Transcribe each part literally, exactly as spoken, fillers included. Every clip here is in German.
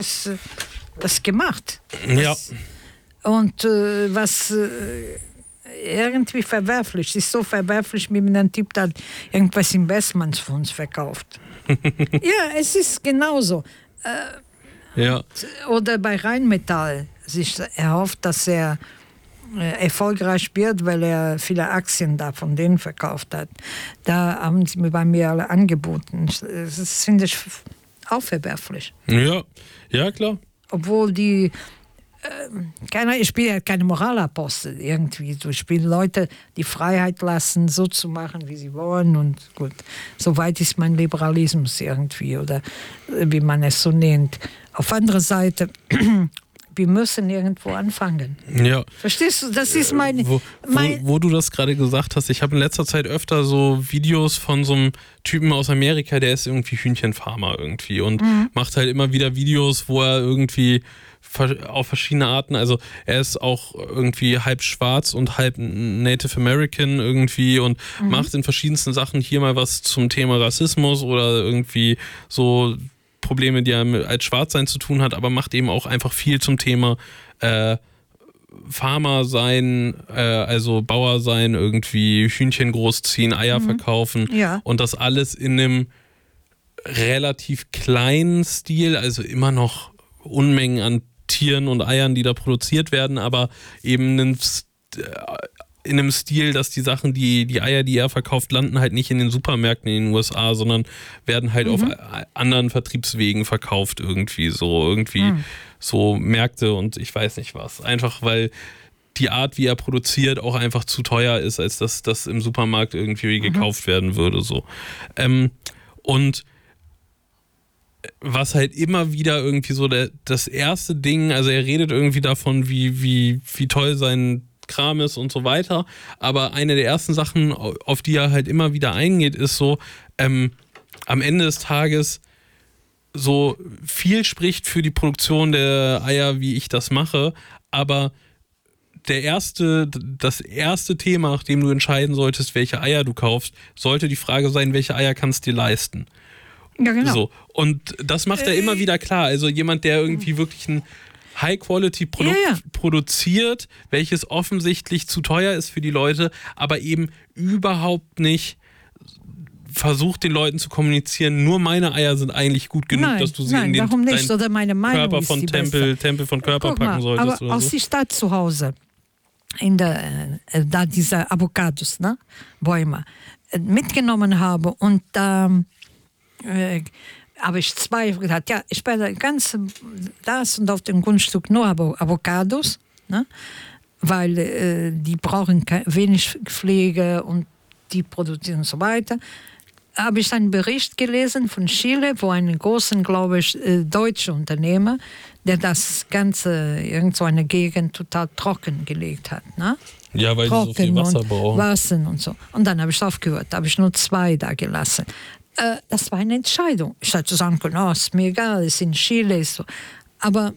das, das gemacht. Ja. Das, und äh, was äh, irgendwie verwerflich, es ist so verwerflich, wie man ein Typ, der irgendwas Investmentsfonds verkauft. Ja, es ist genauso. Äh, ja. Oder bei Rheinmetall sich erhofft, dass er äh, erfolgreich wird, weil er viele Aktien da von denen verkauft hat. Da haben sie mir bei mir alle angeboten. Das finde ich auch verwerflich. Ja, ja klar. Obwohl die äh, keiner, ich bin ja keine Moralapostel irgendwie. Ich will Leute die Freiheit lassen, so zu machen, wie sie wollen. Und gut, soweit ist mein Liberalismus irgendwie, oder äh, wie man es so nennt. Auf andere Seite, wir müssen irgendwo anfangen. Ja. Verstehst du? Das ist mein... Wo, mein wo, wo du das gerade gesagt hast, ich habe in letzter Zeit öfter so Videos von so einem Typen aus Amerika, der ist irgendwie Hühnchenfarmer irgendwie und mhm. macht halt immer wieder Videos, wo er irgendwie auf verschiedene Arten, also er ist auch irgendwie halb schwarz und halb Native American irgendwie und mhm. macht in verschiedensten Sachen hier mal was zum Thema Rassismus oder irgendwie so Probleme, die er als Schwarzsein zu tun hat, aber macht eben auch einfach viel zum Thema äh, Farmer sein, äh, also Bauer sein, irgendwie Hühnchen großziehen, Eier mhm. verkaufen ja. und das alles in einem relativ kleinen Stil, also immer noch Unmengen an Tieren und Eiern, die da produziert werden, aber eben in einem Stil, dass die Sachen, die, die Eier, die er verkauft, landen halt nicht in den Supermärkten in den U S A, sondern werden halt mhm. auf anderen Vertriebswegen verkauft irgendwie, so irgendwie mhm. so Märkte und ich weiß nicht was. Einfach weil die Art, wie er produziert, auch einfach zu teuer ist, als dass das im Supermarkt irgendwie mhm. gekauft werden würde, so. Ähm, und was halt immer wieder irgendwie so der, das erste Ding, also er redet irgendwie davon, wie, wie, wie toll sein Kram ist und so weiter, aber eine der ersten Sachen, auf die er halt immer wieder eingeht, ist so, ähm, am Ende des Tages so viel spricht für die Produktion der Eier, wie ich das mache, aber der erste, das erste Thema, nach dem du entscheiden solltest, welche Eier du kaufst, sollte die Frage sein, welche Eier kannst du dir leisten? Ja, genau. So. Und das macht er immer wieder klar. Also jemand, der irgendwie wirklich ein High-Quality-Produkt ja, ja. produziert, welches offensichtlich zu teuer ist für die Leute, aber eben überhaupt nicht versucht, den Leuten zu kommunizieren, nur meine Eier sind eigentlich gut genug, nein, dass du sie nein, in den warum nicht? Oder meine Meinung Körper ist von die Tempel, beste. Tempel von Körper Guck packen mal, solltest. Aber oder aus so. der Stadt zu Hause, in der, äh, da diese Avocados, ne, Bäume, äh, mitgenommen habe und ähm, äh, habe ich zwei gesagt, ja, ich werde ganz das und auf dem Grundstück nur Avocados, ne? Weil äh, die brauchen wenig Pflege und die produzieren und so weiter. Habe ich einen Bericht gelesen von Chile, wo einen großen, glaube ich, äh, deutschen Unternehmer, der das Ganze, irgend so eine Gegend total trocken gelegt hat, ne? Ja, weil trocken die so viel Wasser brauchen. Wasser und so. Und dann habe ich aufgehört, habe ich nur zwei da gelassen. Äh, das war eine Entscheidung. Ich hätte sagen können, oh, ist mir egal, ist in Chile, ist so. Aber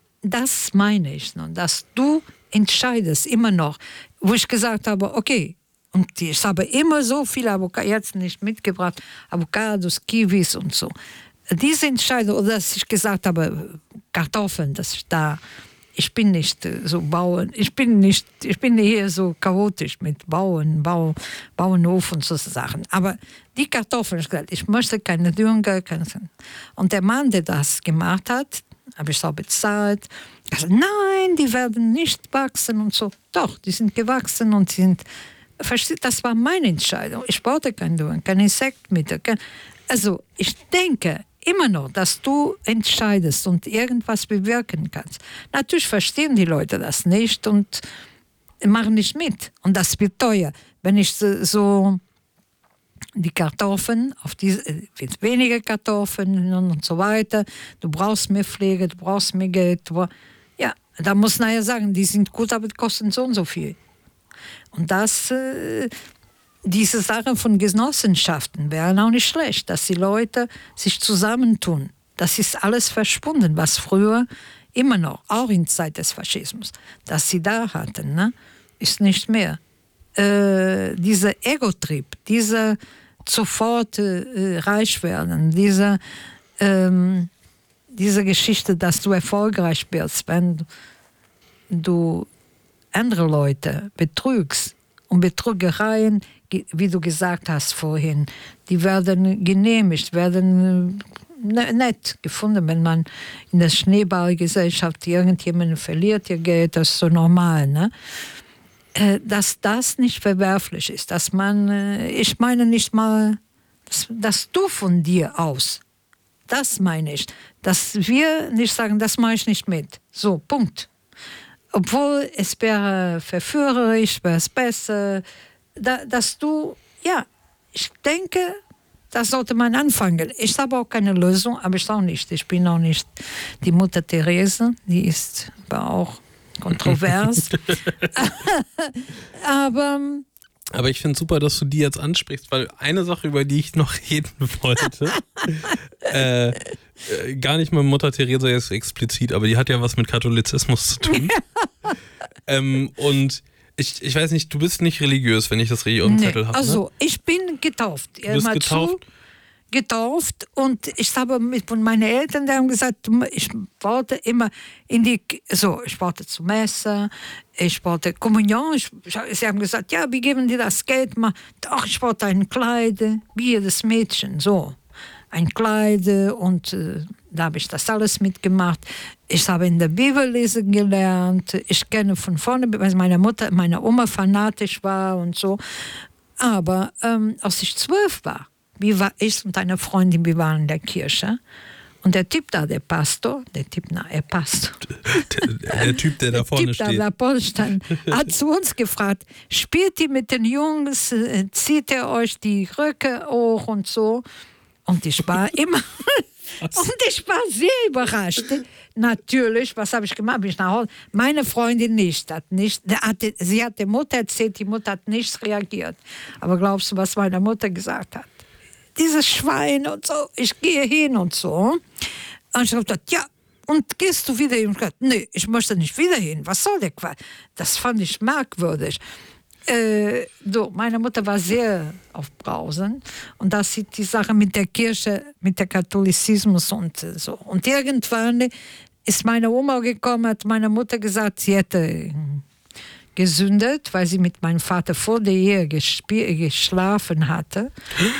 das meine ich noch, dass du entscheidest immer noch, wo ich gesagt habe, okay, und ich habe immer so viele Avocados, jetzt nicht mitgebracht, Avocados, Kiwis und so. Diese Entscheidung, oder dass ich gesagt habe, Kartoffeln, dass ich da, ich bin nicht so Bauern, ich bin nicht, ich bin hier so chaotisch mit Bauen, Bau, Bauernhof und so Sachen. Aber die Kartoffeln, ich gesagt, ich möchte keine Dünger, keine. Und der Mann, der das gemacht hat, habe ich auch bezahlt. Also, nein, die werden nicht wachsen und so. Doch, die sind gewachsen und sind. Versteht, das war meine Entscheidung. Ich brauchte kein Dünger, kein Insektmittel. Kein, also, ich denke immer noch, dass du entscheidest und irgendwas bewirken kannst. Natürlich verstehen die Leute das nicht und machen nicht mit. Und das wird teuer. Wenn ich so die Kartoffeln, auf diese, wird weniger Kartoffeln und so weiter, du brauchst mehr Pflege, du brauchst mehr Geld. Du brauchst, ja, da muss man ja sagen, die sind gut, aber die kosten so und so viel. Und das, äh, diese Sache von Genossenschaften wären auch nicht schlecht, dass die Leute sich zusammentun. Das ist alles verschwunden, was früher immer noch, auch in Zeit des Faschismus, dass sie da hatten, ne, ist nicht mehr. Äh, dieser Ego-Trieb, dieser sofort äh, reich werden, dieser, ähm, diese Geschichte, dass du erfolgreich wirst, wenn du andere Leute betrügst. Und Betrügereien, wie du gesagt hast vorhin, die werden genehmigt, werden nett gefunden, wenn man in der Schneeballgesellschaft irgendjemanden verliert, ihr Geld, das ist so normal, ne? Dass das nicht verwerflich ist, dass man, ich meine nicht mal, dass, dass du von dir aus, das meine ich, dass wir nicht sagen, das mache ich nicht mit, so, Punkt. Obwohl es wäre verführerisch, wäre es besser, da, dass du, ja, ich denke, das sollte man anfangen. Ich habe auch keine Lösung, aber ich auch nicht. Ich bin auch nicht die Mutter Therese, die ist aber auch kontrovers. aber... Aber ich finde super, dass du die jetzt ansprichst, weil eine Sache, über die ich noch reden wollte, äh, äh, gar nicht mal Mutter Theresa jetzt explizit, aber die hat ja was mit Katholizismus zu tun. ähm, und ich, ich weiß nicht, du bist nicht religiös, wenn ich das richtig auf dem nee, Zettel habe. Also, ne? ich bin getauft. Du bist Mal getauft? Zu, getauft und ich habe mit von meinen Eltern, die haben gesagt, ich wollte immer in die, so, ich wollte zur Messe, ich wollte Kommunion, ich, sie haben gesagt, ja, wir geben dir das Geld, mal, doch, ich wollte ein Kleid, wie jedes Mädchen, so, ein Kleid und äh, da habe ich das alles mitgemacht. Ich habe in der Bibel lesen gelernt, ich kenne von vorne, weil meine Mutter, meine Oma fanatisch war und so, aber ähm, als ich zwölf war, wie war ich und eine Freundin, wir waren in der Kirche. Und der Typ da, der Pastor, der Typ, na, er passt. Der, der Typ, der da vorne der typ, steht. Da vorne stand, hat zu uns gefragt, spielt ihr mit den Jungs, zieht ihr euch die Röcke hoch und so. Und ich war immer, und ich war sehr überrascht. Natürlich, was habe ich gemacht? Bin ich nach Hause. Meine Freundin nicht, hat nicht, hatte, sie hat der Mutter erzählt, die Mutter hat nichts reagiert. Aber glaubst du, was meine Mutter gesagt hat? Dieses Schwein und so, ich gehe hin und so. Und ich habe gesagt, ja, und gehst du wieder hin? Und ich habe gesagt, nee, ich möchte nicht wieder hin. Was soll der Quatsch? Das fand ich merkwürdig. Äh, so, meine Mutter war sehr auf Brausen. Und das sieht die Sache mit der Kirche, mit der Katholizismus und so. Und irgendwann ist meine Oma gekommen, hat meine Mutter gesagt, sie hätte gesündet, weil sie mit meinem Vater vor der Ehe gesp- geschlafen hatte.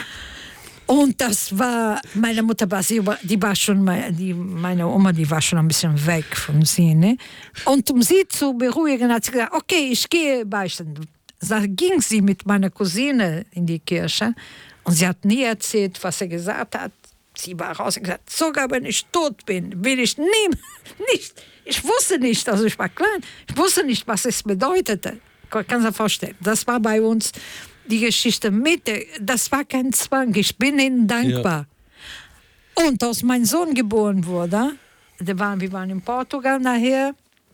Und das war, meine Mutter war, sie, die war schon, die, meine Oma, die war schon ein bisschen weg von sie, ne? Und um sie zu beruhigen, hat sie gesagt, okay, ich gehe beichten. Da ging sie mit meiner Cousine in die Kirche und sie hat nie erzählt, was er gesagt hat. Sie war raus und gesagt, sogar wenn ich tot bin, will ich nie, nicht, ich wusste nicht, also ich war klein, ich wusste nicht, was es bedeutete. Kannst du dir vorstellen, das war bei uns die Geschichte mit, das war kein Zwang, ich bin ihnen dankbar. Ja. Und als mein Sohn geboren wurde, da waren, wir waren in Portugal nachher,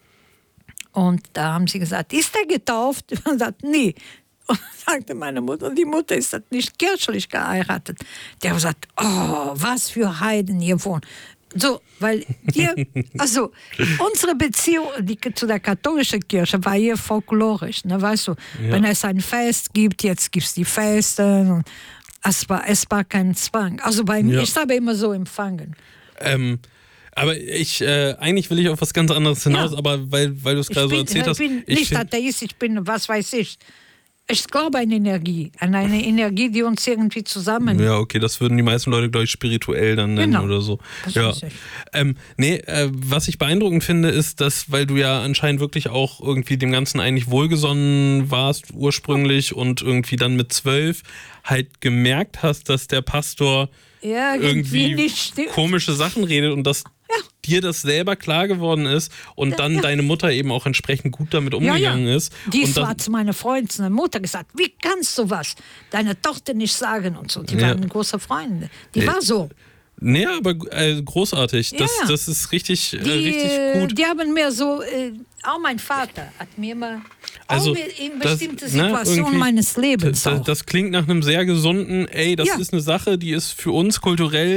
und da haben sie gesagt, ist er getauft? Und er sagt, nee. Und sagte meine Mutter, die Mutter ist nicht kirchlich geheiratet. Der hat gesagt, oh, was für Heiden hier wohnen. So, weil wir, also unsere Beziehung die, zu der katholischen Kirche war hier folklorisch, ne, weißt du, ja. Wenn es ein Fest gibt, jetzt gibt es die Feste, und es war, es war kein Zwang. Also bei mir, ja. Ich habe immer so empfangen. Ähm, aber ich, äh, eigentlich will ich auf was ganz anderes hinaus, ja. Aber weil, weil du es gerade so erzählt hast. Ich bin ich nicht Atheist, ich bin, was weiß ich. Ich glaube an Energie, an eine Energie, die uns irgendwie zusammen... Ja, okay, das würden die meisten Leute, glaube ich, spirituell dann nennen, genau. Oder so. Das ja. Weiß ich. Ähm, nee, äh, was ich beeindruckend finde, ist, dass, weil du ja anscheinend wirklich auch irgendwie dem Ganzen eigentlich wohlgesonnen warst ursprünglich und irgendwie dann mit zwölf halt gemerkt hast, dass der Pastor ja, irgendwie, irgendwie komische Sachen redet und dass ja. dir das selber klar geworden ist und ja, dann ja. deine Mutter eben auch entsprechend gut damit umgegangen ja, ja. ist. Die und hat zu meiner Freundin, seiner Mutter gesagt, wie kannst du was deiner Tochter nicht sagen und so. Die ja. waren große Freunde. Die äh, war so. Nee, aber äh, großartig. Das, ja. das ist richtig, die, äh, richtig gut. Die haben mir so, äh, auch mein Vater hat mir immer also, auch in bestimmte das, Situationen ne, meines Lebens das, auch. Das klingt nach einem sehr gesunden, ey, das ja. ist eine Sache, die ist für uns kulturell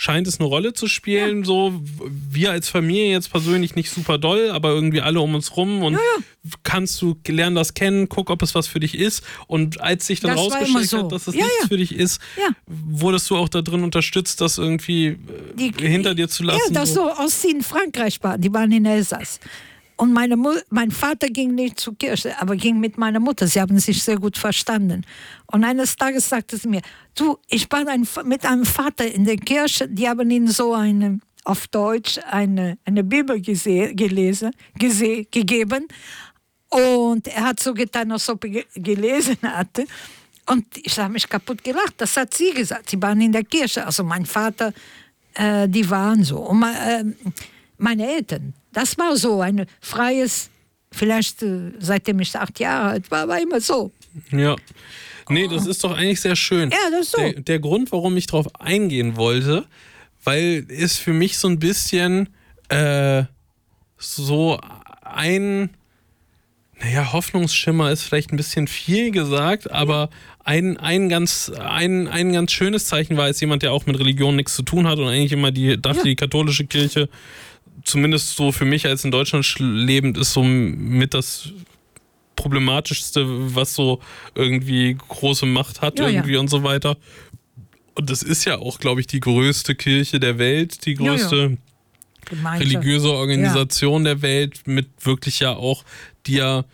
scheint es eine Rolle zu spielen. Ja. So, wir als Familie jetzt persönlich nicht super doll, aber irgendwie alle um uns rum und ja, ja. kannst du lernen das kennen, guck, ob es was für dich ist. Und als sich dann rausgestellt so. hat, dass es ja, nichts ja. für dich ist, ja. wurdest du auch da drin unterstützt, das irgendwie die, hinter dir zu lassen. Ja, das so aus die in Frankreich waren, die waren in Elsass. Und meine Mu- mein Vater ging nicht zur Kirche, aber ging mit meiner Mutter. Sie haben sich sehr gut verstanden. Und eines Tages sagte sie mir, du, ich war ein, mit einem Vater in der Kirche, die haben ihm so eine, auf Deutsch eine, eine Bibel gese- gelesen, gese- gegeben. Und er hat so getan, als ob er gelesen hatte. Und ich habe mich kaputt gelacht. Das hat sie gesagt. Sie waren in der Kirche. Also mein Vater, äh, die waren so. Und äh, meine Eltern, das war so ein freies, vielleicht äh, seitdem ich acht Jahre alt war, war immer so. Ja. Nee, das ist doch eigentlich sehr schön. Ja, das ist so. Der, der Grund, warum ich darauf eingehen wollte, weil es für mich so ein bisschen äh, so ein, naja, Hoffnungsschimmer ist vielleicht ein bisschen viel gesagt, aber ein, ein, ganz, ein, ein ganz schönes Zeichen war, als jemand, der auch mit Religion nichts zu tun hat und eigentlich immer die, dachte, ja. die katholische Kirche, zumindest so für mich als in Deutschland lebend, ist so mit das Problematischste, was so irgendwie große Macht hat ja, irgendwie ja. und so weiter. Und das ist ja auch, glaube ich, die größte Kirche der Welt, die größte ja, ja. religiöse Organisation ja. der Welt, mit wirklich ja auch, die ja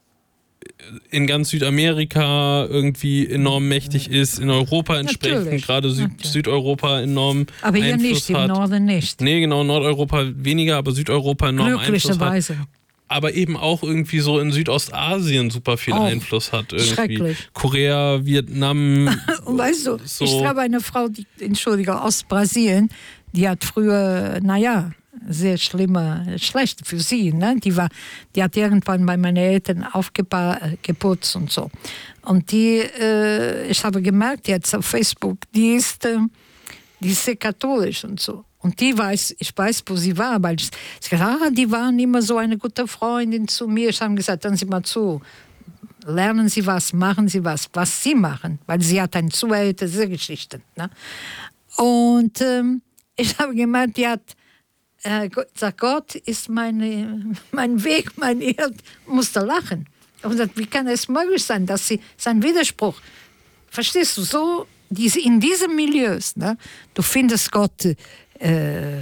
in ganz Südamerika irgendwie enorm mächtig ist, in Europa entsprechend, Natürlich. gerade Süd- Südeuropa enorm aber hier Einfluss nicht, hat. Im Norden nicht. Nee, genau, Nordeuropa weniger, aber Südeuropa enorm Einfluss hat. Aber eben auch irgendwie so in Südostasien super viel oh, Einfluss hat. Irgendwie. Korea, Vietnam. Und weißt du, so. ich habe eine Frau, die, Entschuldige, aus Brasilien, die hat früher, naja, sehr schlimme, schlecht für sie. Ne? Die, war, die hat irgendwann bei meinen Eltern aufgeputzt und so. Und die, äh, ich habe gemerkt jetzt auf Facebook, die ist, äh, die ist sehr katholisch und so. Und die weiß, ich weiß, wo sie war, weil ich, ich gesagt, ah, die waren immer so eine gute Freundin zu mir. Ich habe gesagt, dann Sie mal zu, lernen Sie was, machen Sie was, was Sie machen, weil sie hat eine Zuhälter, diese Geschichten. Ne? Und ähm, ich habe gemeint, die hat äh, gesagt, Gott ist meine, mein Weg, mein Erd, musste lachen. Und gesagt, wie kann es möglich sein, dass sie, sein Widerspruch, verstehst du, so diese, in diesen Milieus, ne, du findest Gott, äh,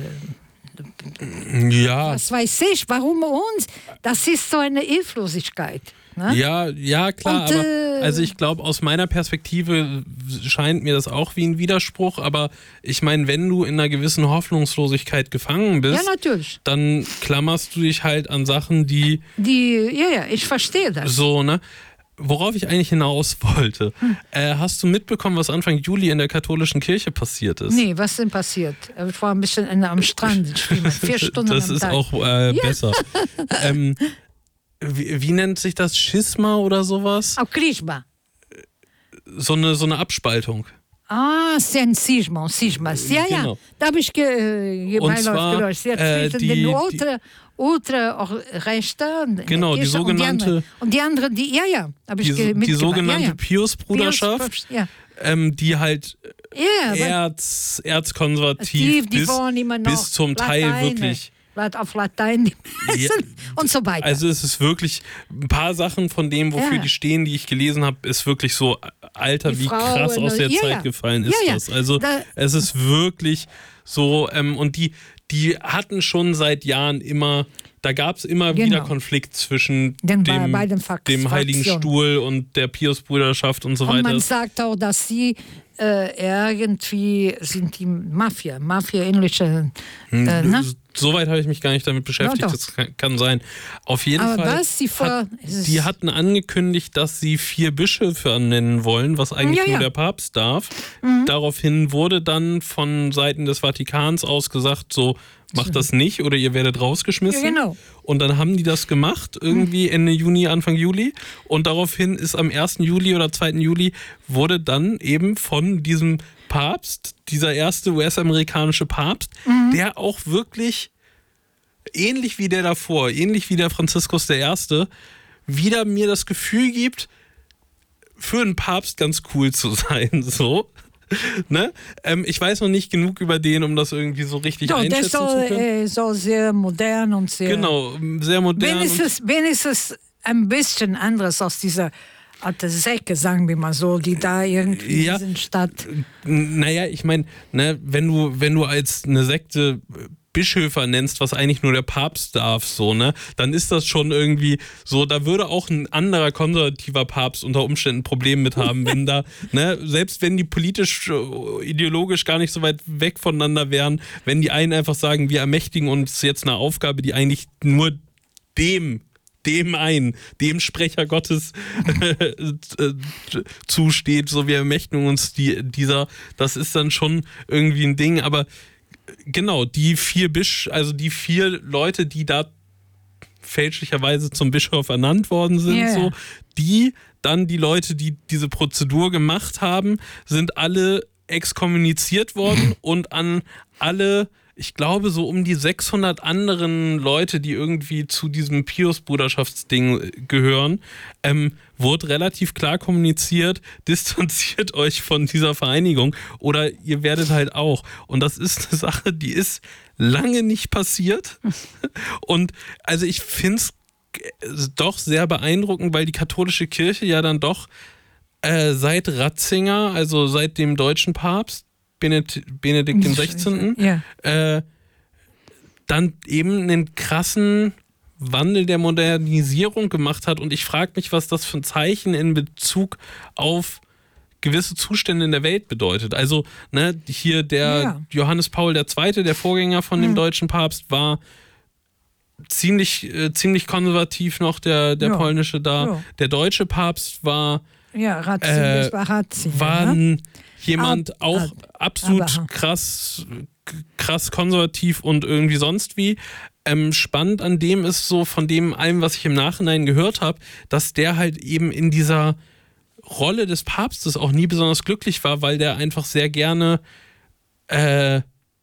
ja. was weiß ich, warum uns, das ist so eine Hilflosigkeit. Ne? Ja, ja, klar, Und, aber äh, also ich glaube, aus meiner Perspektive scheint mir das auch wie ein Widerspruch, aber ich meine, wenn du in einer gewissen Hoffnungslosigkeit gefangen bist, ja, natürlich. dann klammerst du dich halt an Sachen, die... Die, ja, ja, ich verstehe das. So, ne? Worauf ich eigentlich hinaus wollte, hm. äh, hast du mitbekommen, was Anfang Juli in der katholischen Kirche passiert ist? Nee, was denn passiert? Ich war ein bisschen am Strand, vier Stunden Das am ist Tag. auch äh, ja. besser. ähm, Wie, wie nennt sich das? Schisma oder sowas? Auch Krisma. So eine, so eine Abspaltung. Ah, ein Cisma, Cisma. Ja, ja, genau. da habe ich ge, ge, Und zwar, gehört. Sie hat äh, zwischen die, den Ultra, Ultra auch Rechte. Genau, die sogenannte. Und die andere, und die, die, ja, ja, habe ich die, ge, die sogenannte ja, ja. Pius-Bruderschaft, Pius, ja. ähm, die halt ja, erz, erzkonservativ die, die bis, bis zum Lateine. Teil wirklich. Auf Latein ja, und so weiter. Also es ist wirklich, ein paar Sachen von dem, wofür ja. die stehen, die ich gelesen habe, ist wirklich so, Alter, die wie Frau krass aus der ja, Zeit ja. gefallen ist ja, ja. das. Also da, es ist wirklich so, ähm, und die, die hatten schon seit Jahren immer, da gab es immer genau. wieder Konflikt zwischen Den, dem, bei den Fax, dem Heiligen Fraktion. Stuhl und der Pius-Brüderschaft und so weiter. Und man sagt auch, dass sie äh, irgendwie sind die Mafia, Mafia-ähnliche. Äh, ne? Soweit habe ich mich gar nicht damit beschäftigt, ja, das kann, kann sein. Auf jeden Aber Fall, das, die, hat, die hatten angekündigt, dass sie vier Bischöfe ernennen wollen, was eigentlich ja, nur ja. der Papst darf. Mhm. Daraufhin wurde dann von Seiten des Vatikans aus gesagt, so, macht das nicht oder ihr werdet rausgeschmissen. Ja, genau. Und dann haben die das gemacht, irgendwie Ende Juni, Anfang Juli. Und daraufhin ist am ersten Juli oder zweiten Juli wurde dann eben von diesem Papst, dieser erste U S-amerikanische Papst, mhm. der auch wirklich ähnlich wie der davor, ähnlich wie der Franziskus der Erste, wieder mir das Gefühl gibt, für einen Papst ganz cool zu sein, so. Ne? Ähm, ich weiß noch nicht genug über den, um das irgendwie so richtig so, einschätzen der soll, zu können. äh, soll sehr modern und sehr... Genau, sehr modern. Wenigstens, wenigstens ein bisschen anderes aus dieser alte Säcke, sagen wir mal so, die da irgendwie ja, in dieser Stadt... Naja, ich meine, ne, wenn du, wenn du als eine Sekte Bischöfer nennst, was eigentlich nur der Papst darf, so, ne, dann ist das schon irgendwie so, da würde auch ein anderer konservativer Papst unter Umständen ein Problem mit haben, wenn da, ne, selbst wenn die politisch, ideologisch gar nicht so weit weg voneinander wären, wenn die einen einfach sagen, wir ermächtigen uns jetzt eine Aufgabe, die eigentlich nur dem dem ein, dem Sprecher Gottes äh, zusteht, so wir ermächtigen uns die, dieser, das ist dann schon irgendwie ein Ding, aber genau, die vier Bisch, also die vier Leute, die da fälschlicherweise zum Bischof ernannt worden sind, yeah. so, die dann die Leute, die diese Prozedur gemacht haben, sind alle exkommuniziert worden und an alle, ich glaube, so um die sechshundert anderen Leute, die irgendwie zu diesem Pius-Bruderschaftsding gehören, ähm, wurde relativ klar kommuniziert, distanziert euch von dieser Vereinigung oder ihr werdet halt auch. Und das ist eine Sache, die ist lange nicht passiert. Und also ich finde es doch sehr beeindruckend, weil die katholische Kirche ja dann doch äh, seit Ratzinger, also seit dem deutschen Papst, Benedikt, Benedikt dem Sechzehnten Ja. Äh, dann eben einen krassen Wandel der Modernisierung gemacht hat. Und ich frage mich, was das für ein Zeichen in Bezug auf gewisse Zustände in der Welt bedeutet. Also, ne, hier der ja. Johannes Paul der Zweite, der Vorgänger von dem hm. deutschen Papst, war ziemlich, äh, ziemlich konservativ noch, der, der ja. polnische da. Ja. Der deutsche Papst war ja, Ratzinger, äh, war, Ratzinger, war ein, ne? jemand Ab, auch ab, absolut aber. krass, krass konservativ und irgendwie sonst wie. Ähm, spannend an dem ist so, von dem allem, was ich im Nachhinein gehört habe, dass der halt eben in dieser Rolle des Papstes auch nie besonders glücklich war, weil der einfach sehr gerne äh,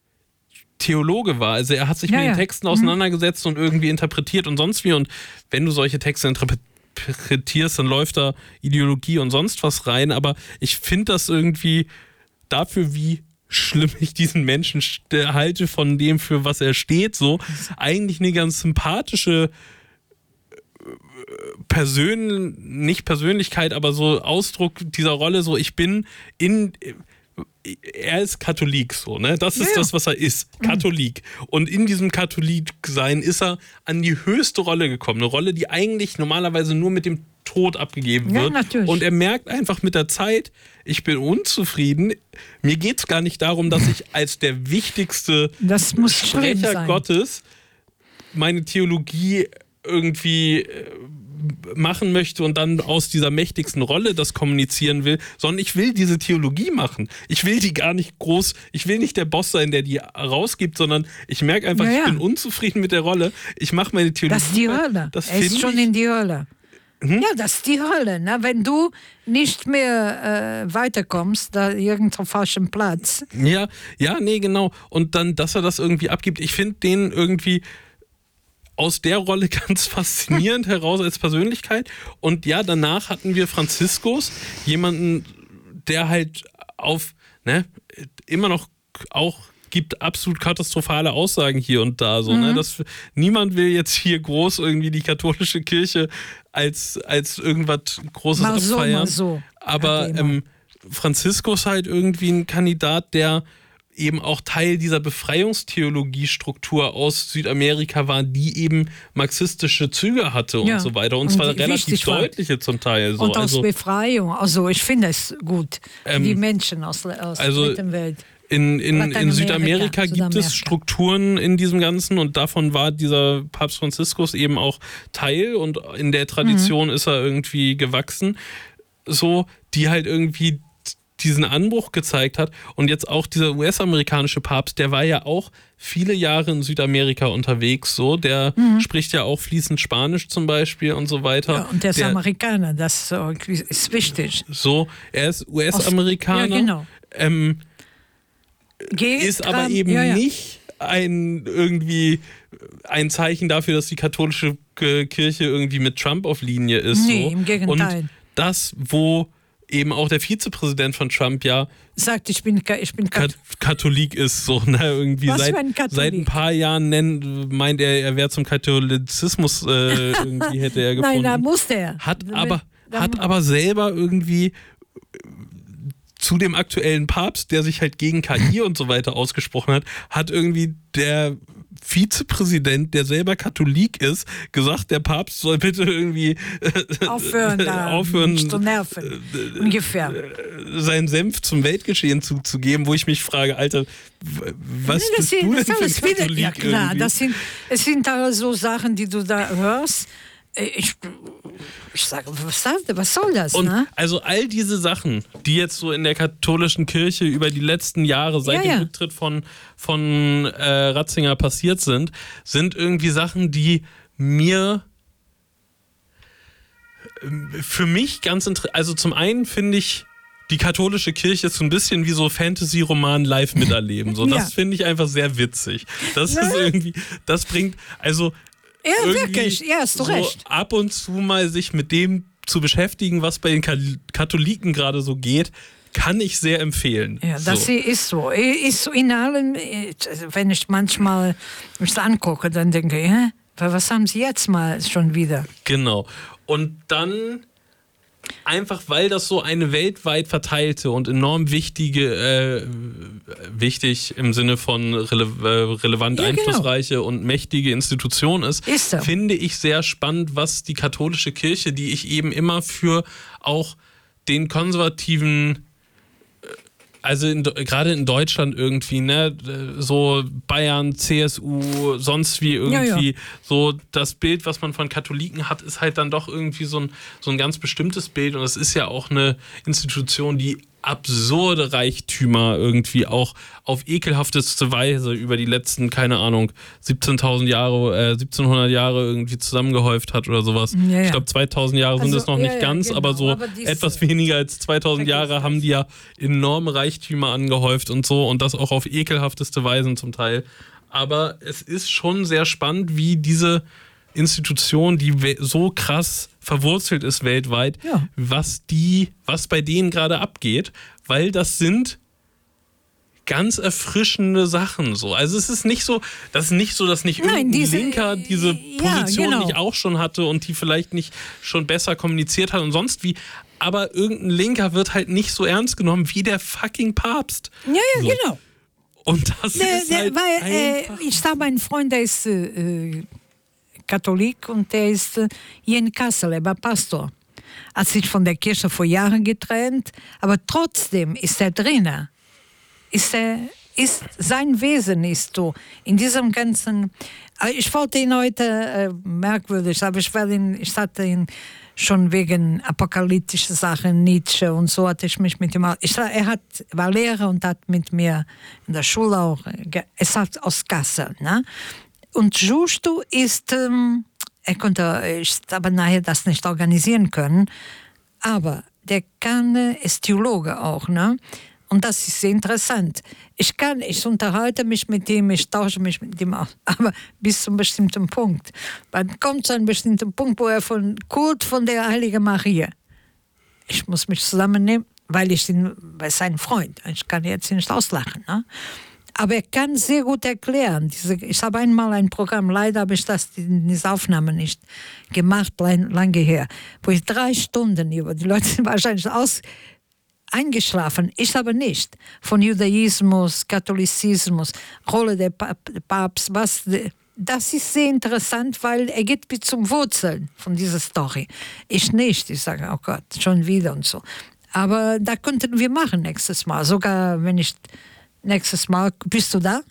Theologe war. Also er hat sich ja, mit den Texten ja. auseinandergesetzt mhm. und irgendwie interpretiert und sonst wie. Und wenn du solche Texte interpretierst, dann läuft da Ideologie und sonst was rein. Aber ich finde das irgendwie dafür, wie schlimm ich diesen Menschen halte, von dem, für was er steht, so eigentlich eine ganz sympathische Persön, nicht Persönlichkeit, aber so Ausdruck dieser Rolle, so ich bin in, er ist Katholik, so, ne? Das ist ja. das, was er ist, Katholik. Und in diesem Katholiksein ist er an die höchste Rolle gekommen, eine Rolle, die eigentlich normalerweise nur mit dem Tod abgegeben wird. Ja, natürlich. Und er merkt einfach mit der Zeit, ich bin unzufrieden. Mir geht es gar nicht darum, dass ich als der wichtigste das muss Sprecher Gottes meine Theologie irgendwie machen möchte und dann aus dieser mächtigsten Rolle das kommunizieren will, sondern ich will diese Theologie machen. Ich will die gar nicht groß, ich will nicht der Boss sein, der die rausgibt, sondern ich merke einfach, ja, ja. ich bin unzufrieden mit der Rolle. Ich mache meine Theologie. Das ist die Hölle. Das er ist schon ich, in die Hölle. Hm? Ja, das ist die Hölle. Ne? Wenn du nicht mehr äh, weiterkommst, da irgendwo falschen Platz. Ja, ja, nee, genau. Und dann, dass er das irgendwie abgibt. Ich finde den irgendwie aus der Rolle ganz faszinierend heraus als Persönlichkeit. Und ja, danach hatten wir Franziskus, jemanden, der halt auf, ne, immer noch auch gibt absolut katastrophale Aussagen hier und da. So, mhm. ne? Das, niemand will jetzt hier groß irgendwie die katholische Kirche als, als irgendwas Großes mal so, abfeiern. Mal so. Aber okay, ähm, Franziskus halt irgendwie ein Kandidat, der eben auch Teil dieser Befreiungstheologiestruktur aus Südamerika war, die eben marxistische Züge hatte und ja. so weiter. Und, und zwar relativ deutliche war. Zum Teil. So. Und aus also, Befreiung. Also ich finde es gut. Ähm, die Menschen aus, aus also der dritten Welt. In, in, in Südamerika gibt Südamerika. es Strukturen in diesem Ganzen und davon war dieser Papst Franziskus eben auch Teil und in der Tradition mhm. ist er irgendwie gewachsen, so, die halt irgendwie diesen Anbruch gezeigt hat. Und jetzt auch dieser U S-amerikanische Papst, der war ja auch viele Jahre in Südamerika unterwegs, so, der mhm. spricht ja auch fließend Spanisch zum Beispiel und so weiter. Ja, und der ist der, Amerikaner, das ist wichtig. So, er ist U S-Amerikaner. Ja, genau. Ähm, Geht ist aber dran. eben ja, ja. nicht ein irgendwie ein Zeichen dafür, dass die katholische Kirche irgendwie mit Trump auf Linie ist. Nee, so. im Gegenteil. Und das, wo eben auch der Vizepräsident von Trump ja sagt, ich bin, ich bin Kat- Katholik ist. So, ne, irgendwie Was seit, für ein Katholik? seit ein paar Jahren nennt, meint er, er wäre zum Katholizismus äh, irgendwie hätte er gefunden. Nein, da musste er. Hat Wenn- aber, da- hat aber selber irgendwie zu dem aktuellen Papst, der sich halt gegen K I und so weiter ausgesprochen hat, hat irgendwie der Vizepräsident, der selber Katholik ist, gesagt, der Papst soll bitte irgendwie Aufhören, da aufhören mich zu nerven. Ungefähr. seinen Senf zum Weltgeschehen zuzugeben, wo ich mich frage, Alter, w- was Nee, bist das du denn ist für ein alles wieder, Katholik ja klar, irgendwie? das sind, es sind da so Sachen, die du da hörst. Ich, ich sage, was, was soll das? Und Ne? also all diese Sachen, die jetzt so in der katholischen Kirche über die letzten Jahre seit Ja, dem ja. Rücktritt von, von äh, Ratzinger passiert sind, sind irgendwie Sachen, die mir ähm, für mich ganz interessant, also zum einen finde ich die katholische Kirche ist so ein bisschen wie so Fantasy-Roman live miterleben. So, Ja. das finde ich einfach sehr witzig. Das ist Ne? irgendwie, das bringt, also Ja, irgendwie wirklich, ja, hast du so recht. ab und zu mal sich mit dem zu beschäftigen, was bei den Ka- Katholiken gerade so geht, kann ich sehr empfehlen. Ja, das so. ist so. Ist so in allem, wenn ich manchmal mich da angucke, dann denke ich, hä? Was haben sie jetzt mal schon wieder? Genau. Und dann einfach, weil das so eine weltweit verteilte und enorm wichtige, äh, wichtig im Sinne von rele äh, relevant Ja, genau. einflussreiche und mächtige Institution ist, Ist so. finde ich sehr spannend, was die katholische Kirche, die ich eben immer für auch den konservativen, also in, gerade in Deutschland irgendwie, ne, so Bayern, C S U, sonst wie irgendwie, Ja, ja. so das Bild, was man von Katholiken hat, ist halt dann doch irgendwie so ein, so ein ganz bestimmtes Bild und es ist ja auch eine Institution, die absurde Reichtümer irgendwie auch auf ekelhafteste Weise über die letzten, keine Ahnung, siebzehntausend Jahre, äh, siebzehnhundert Jahre irgendwie zusammengehäuft hat oder sowas. Ja, ja. Ich glaube, zweitausend Jahre sind Also, es noch ja, nicht ja, ganz, genau. aber so Aber dies- etwas weniger als zweitausend Vergiss Jahre das. haben die ja enorme Reichtümer angehäuft und so und das auch auf ekelhafteste Weisen zum Teil. Aber es ist schon sehr spannend, wie diese Institution, die we- so krass verwurzelt ist weltweit, Ja. was die, was bei denen gerade abgeht, weil das sind ganz erfrischende Sachen so. Also es ist nicht so, das ist nicht so, dass nicht Nein, irgendein diese- Linker diese ja, Position genau. nicht auch schon hatte und die vielleicht nicht schon besser kommuniziert hat und sonst wie. Aber irgendein Linker wird halt nicht so ernst genommen wie der fucking Papst. Ja, ja, So. genau. Und das Der, ist der, halt weil einfach äh, ich habe einen Freund, der ist äh, äh, Katholik und der ist äh, hier in Kassel, er war Pastor. Hat sich von der Kirche vor Jahren getrennt, aber trotzdem ist er drinnen. Ist er, ist, sein Wesen ist so in diesem ganzen. Äh, Ich wollte ihn heute äh, merkwürdig, aber ich, werde ihn, ich hatte ihn schon wegen apokalyptischer Sachen, Nietzsche und so hatte ich mich mit ihm. Ich, er hat, war Lehrer und hat mit mir in der Schule auch. ge- Es hat aus Kassel. Ne? Und Justo ist, ähm, er konnte, ich habe nachher das nicht organisieren können, aber der kann, äh, ist Theologe auch, ne? Und das ist sehr interessant. Ich kann, ich unterhalte mich mit ihm, ich tausche mich mit ihm aus, aber bis zu einem bestimmten Punkt. Dann kommt zu einem bestimmten Punkt, wo er von Kult von der Heiligen Maria. Ich muss mich zusammennehmen, weil ich ihn, weil es ein Freund, ich kann jetzt nicht auslachen, ne? Aber er kann sehr gut erklären. Diese, ich habe einmal ein Programm, leider habe ich das, diese Aufnahme nicht gemacht, lang- lange her, wo ich drei Stunden über, die Leute sind wahrscheinlich aus, eingeschlafen, ich aber nicht. Von Judaismus, Katholizismus, Rolle der Pa- Papst, was, das ist sehr interessant, weil er geht bis zum Wurzeln von dieser Story. Ich nicht, ich sage, oh Gott, schon wieder und so. Aber da könnten wir machen nächstes Mal, sogar wenn ich nächstes Mal, bist du da?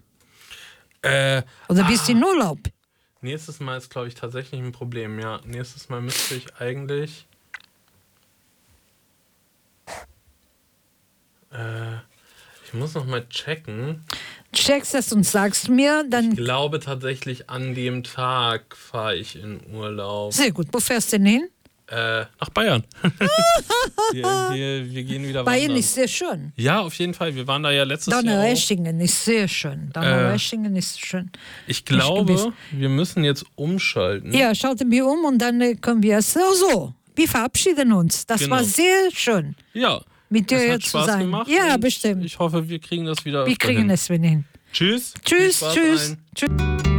Äh, Oder bist du in Urlaub? nächstes Mal ist, glaube ich, tatsächlich ein Problem, ja. Nächstes Mal müsste ich eigentlich. Äh, ich muss noch mal checken. Checkst das und sagst mir, dann Ich glaube tatsächlich, an dem Tag fahre ich in Urlaub. sehr gut. Wo fährst du denn hin? Äh, nach Bayern. wir, wir, wir gehen wieder Bayern wandern. ist sehr schön. Ja, auf jeden Fall. Wir waren da ja letztes Jahr auch. Donaueschingen ist sehr schön. Donaueschingen ist schön. Ich gewiss. glaube, wir müssen jetzt umschalten. Ja, schalten wir um und dann äh, können wir es. So, so. wir verabschieden uns. Das Genau. war sehr schön, Ja. mit dir Es hier hat zu Spaß sein. gemacht. Ja, und bestimmt. Ich hoffe, wir kriegen das wieder Wir öfter kriegen hin. es wieder hin. Tschüss. Tschüss, Viel Spaß tschüss. allen. Tschüss.